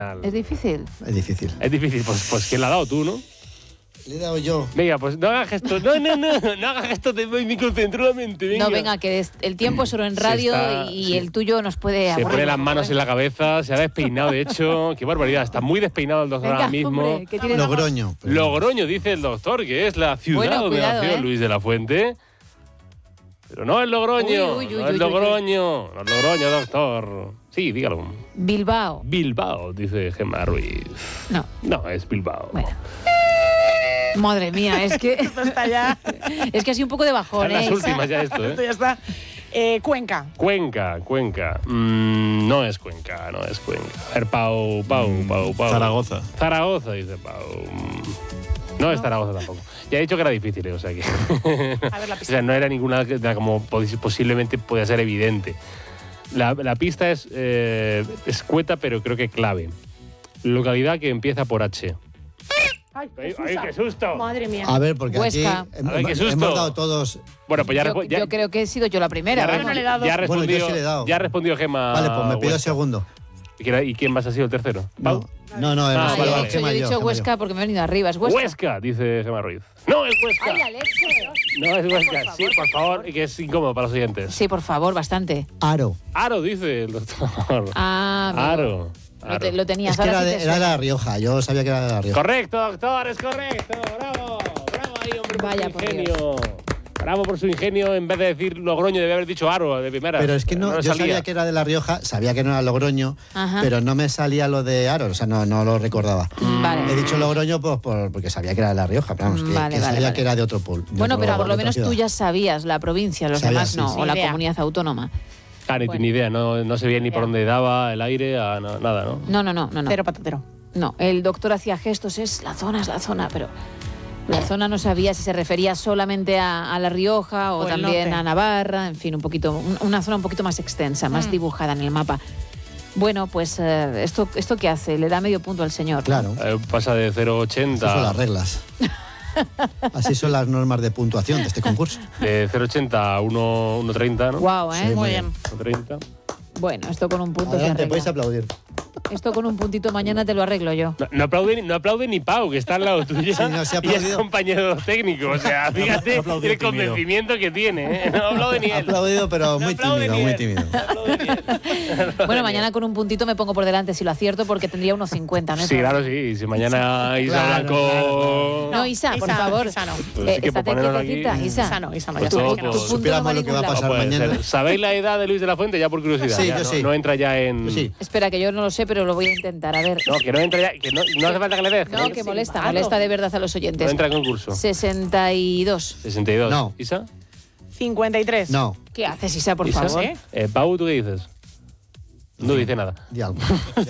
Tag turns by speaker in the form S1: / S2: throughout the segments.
S1: ¿Es difícil?
S2: Es difícil.
S3: Es difícil, pues ¿quién la ha dado tú, no?
S2: Le he dado yo.
S3: Venga, pues no hagas gesto. No hagas gesto de muy concentradamente. Venga.
S1: No, venga, que el tiempo es oro en radio y el tuyo nos puede
S3: Se
S1: aburrir.
S3: pone las manos en la cabeza, se ha despeinado, de hecho. Qué barbaridad, está muy despeinado el doctor
S1: Venga,
S3: ahora mismo.
S1: hombre, que tiene
S2: Logroño.
S3: Logroño, dice el doctor, que es la ciudad
S1: Bueno,
S3: donde
S1: cuidado,
S3: nació Luis de la Fuente. Pero no es Logroño,
S1: Uy,
S3: no es Logroño, no es Logroño, doctor. Sí, dígalo.
S1: Bilbao.
S3: Bilbao, dice Gemma Ruiz.
S1: No.
S3: No, es Bilbao.
S1: Bueno. Madre mía, es que
S4: Esto está ya.
S1: es que ha sido un poco de bajón,
S3: Son las
S1: ¿eh?
S3: últimas ya esto,
S4: Esto
S3: ¿eh?
S4: ya está. Cuenca.
S3: Cuenca. No es Cuenca. A ver, Pau.
S2: Zaragoza.
S3: Zaragoza, dice Pau. No es Zaragoza tampoco. Ya he dicho que era difícil, o sea que...
S4: A ver la
S3: O
S4: pista.
S3: sea, no era ninguna que como posiblemente podía ser evidente. La pista es escueta, pero creo que clave. Localidad que empieza por H.
S4: Ay,
S3: ¡Ay, qué susto!
S4: Madre mía.
S2: A ver, porque
S1: Huesca.
S2: aquí
S3: A ver, qué susto.
S2: hemos dado todos...
S3: Bueno, pues
S1: Yo creo que he sido yo la primera.
S3: ya,
S4: Yo no le he dado.
S3: ya ha
S2: Bueno, yo
S3: respondido,
S2: sí le he dado.
S3: ya ha respondido Gemma.
S2: Vale, pues me pido el
S3: Huesca.
S2: segundo.
S3: ¿Y quién más ha sido el tercero? ¿Pau?
S2: No,
S3: Ah,
S2: hemos
S3: vale,
S1: yo
S3: vale.
S1: he
S2: Gemma y
S1: dicho
S2: Gemma y
S1: Huesca porque me he venido arriba. Es Huesca.
S3: Huesca, dice Gemma Ruiz. No, es Huesca.
S1: ¡Ay, la leche!
S3: No, es Huesca. Sí, por favor, y que es incómodo para los oyentes.
S1: Sí, por favor, bastante.
S2: Aro.
S3: Aro, dice el doctor.
S1: Ah, amigo.
S3: Aro.
S1: Lo tenías.
S2: Es que
S1: ahora
S2: era
S1: sí
S2: de,
S1: te
S2: era de
S1: suena.
S2: La Rioja. Yo sabía que era de La Rioja.
S3: Correcto, doctor, es correcto. Bravo. Bravo ahí, hombre, por
S1: Vaya,
S3: su
S1: por
S3: ingenio. Bravo por su ingenio. En vez de decir Logroño, debe haber dicho Aro de primera.
S2: Pero es que no,
S3: le
S2: yo
S3: salía.
S2: sabía que era de La Rioja, sabía que no era Logroño,
S1: Ajá.
S2: pero no me salía lo de Aro, o sea, no lo recordaba.
S1: Vale.
S2: He dicho Logroño pues, porque sabía que era de La Rioja, pero vamos, que
S1: Vale,
S2: sabía
S1: vale.
S2: que era de otro pueblo.
S1: Bueno, pero por lo menos tú ya sabías la provincia, los
S2: Sabía,
S1: demás
S2: sí,
S1: no,
S2: sí.
S1: o la
S4: Ni idea.
S1: comunidad autónoma.
S3: Ah, ni
S1: Bueno.
S3: ni idea, no se veía ni por dónde daba el aire, nada, ¿no?
S1: No.
S4: Cero patatero.
S1: No, el doctor hacía gestos, es la zona, pero la zona no sabía si se refería solamente a La Rioja o
S4: O el
S1: también
S4: norte.
S1: a Navarra, en fin, una zona un poquito más extensa, más dibujada en el mapa. Bueno, pues ¿esto qué hace? Le da medio punto al señor.
S2: Claro,
S3: Pasa de 0,80
S2: así son las reglas. Así son las normas de puntuación de este concurso.
S3: de 0,80 a 1,30, ¿no?
S1: Guau, ¿eh?
S2: Sí,
S4: Muy bien.
S3: 1,30.
S1: Bueno, esto con un punto se
S2: Adelante,
S1: arregla.
S2: podéis aplaudir.
S1: Esto con un puntito mañana te lo arreglo yo.
S3: No aplaude ni Pau, que está al lado tuyo.
S2: Sí, no, se ha
S3: y es
S2: aplaudido.
S3: compañero técnico. O sea, fíjate
S2: aplaudido
S3: el convencimiento que tiene. ¿eh? No aplaude ni
S2: Ha
S3: él.
S2: aplaudido, pero
S3: No
S2: muy
S3: aplaude
S2: tímido,
S3: ni
S2: muy
S3: él.
S2: tímido.
S3: No aplaude ni él.
S1: Bueno, mañana con un puntito me pongo por delante si lo acierto porque tendría unos 50, ¿no?
S3: Sí, claro, sí. Si mañana Isa
S2: Claro,
S3: Blanco...
S1: No, Isa, por
S4: Isa,
S1: favor.
S4: Isa no.
S3: Pues sí que
S1: Estate
S3: ponerlo aquí.
S1: quietecita, Isa.
S4: Isa no,
S3: Pues
S4: ya
S3: todo,
S4: sabes que no.
S3: pues,
S1: punto
S2: Supiéramos
S1: no va a
S2: lo que va a
S1: ningún
S2: pasar
S3: No puede
S2: mañana.
S3: ser. ¿Sabéis la edad de Luis de la Fuente? Ya por curiosidad.
S2: Sí,
S3: ya,
S2: yo
S3: no,
S2: sí.
S3: no entra ya en...
S2: Yo sí.
S1: Espera, que yo no lo sé, pero lo voy a intentar. A ver.
S3: No, que no entra ya... Que no hace falta que le des.
S1: No, que molesta de verdad a los
S3: No
S1: oyentes.
S3: entra en concurso.
S1: 62.
S3: 62.
S2: No.
S3: ¿Isa?
S4: 53.
S2: No,
S1: ¿Qué haces, Isa, por
S3: ¿Isa?
S1: favor?
S3: Pau, ¿tú qué dices? No dice nada.
S2: di algo.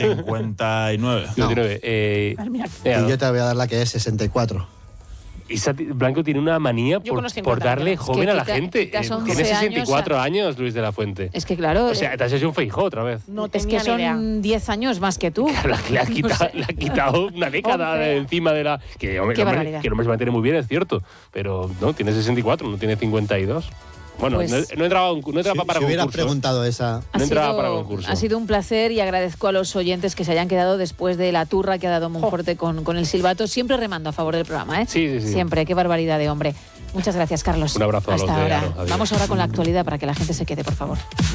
S5: 59.
S2: No.
S3: 59.
S4: Madre mía.
S2: Y yo te voy a dar la que es 64.
S3: Isa Blanco tiene una manía
S4: Yo con los 50
S3: por darle
S4: años.
S3: joven
S1: Es que
S3: a la
S1: quita-
S3: gente.
S1: quitas 11
S3: Tiene 64
S1: años
S3: años, Luis de la Fuente.
S1: Es que claro,
S3: O sea, te has hecho un Feijóo otra vez.
S4: No
S1: es
S4: tenía
S1: que
S4: ni idea.
S1: son 10 años más que tú.
S3: Le ha quitado una década
S1: 11.
S3: de encima de la... Que, hombre,
S1: Qué
S3: el hombre-
S1: barbaridad.
S3: que el hombre se mantiene muy bien, es cierto. Pero no, tiene 64, no tiene 52. Bueno,
S1: Pues-
S3: no entraba para
S2: Si hubieras
S3: concurso.
S2: preguntado esa...
S3: No entraba para concurso.
S1: Ha sido un placer y agradezco a los oyentes que se hayan quedado después de la turra que ha dado Monforte con el silbato. Siempre remando a favor del programa, ¿eh?
S3: Sí.
S1: Siempre, qué barbaridad de hombre. Muchas gracias, Carlos.
S3: Un abrazo a los
S1: Hasta
S3: de
S1: ahora.
S3: Aro. Adiós.
S1: Vamos ahora con la actualidad para que la gente se quede, por favor.